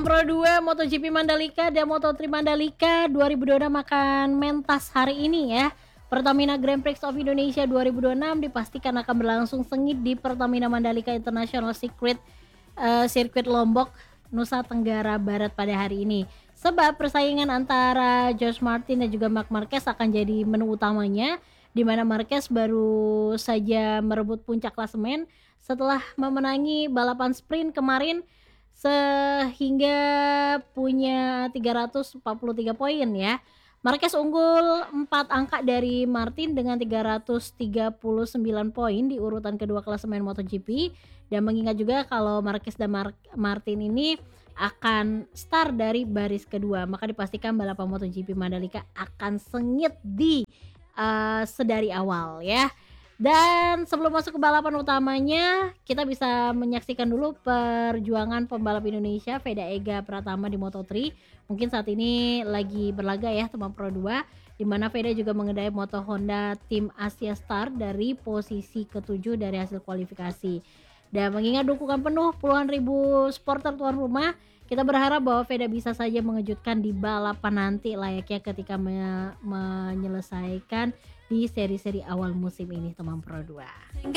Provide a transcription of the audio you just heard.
Pro 2 MotoGP Mandalika dan Moto3 Mandalika 2026 akan mentas hari ini ya. Pertamina Grand Prix of Indonesia 2026 dipastikan akan berlangsung sengit di Pertamina Mandalika International Circuit Lombok, Nusa Tenggara Barat pada hari ini. Sebab persaingan antara George Martin dan juga Marc Marquez akan jadi menu utamanya, di mana Marquez baru saja merebut puncak klasemen setelah memenangi balapan sprint kemarin sehingga punya 343 poin ya. Marquez unggul 4 angka dari Martin dengan 339 poin di urutan kedua klasemen MotoGP, dan mengingat juga kalau Marquez dan Martin ini akan start dari baris kedua, maka dipastikan balapan MotoGP Mandalika akan sengit di sedari awal ya. Dan sebelum masuk ke balapan utamanya, kita bisa menyaksikan dulu perjuangan pembalap Indonesia Veda Ega Pratama di Moto3. Mungkin saat ini lagi berlaga ya teman Pro 2, di mana Veda juga mengendarai moto Honda tim Asia Star dari posisi ke-7 dari hasil kualifikasi. Dan mengingat dukungan penuh puluhan ribu supporter tuan rumah, kita berharap bahwa Veda bisa saja mengejutkan di balapan nanti layaknya ketika menyelesaikan di seri-seri awal musim ini teman Pro 2.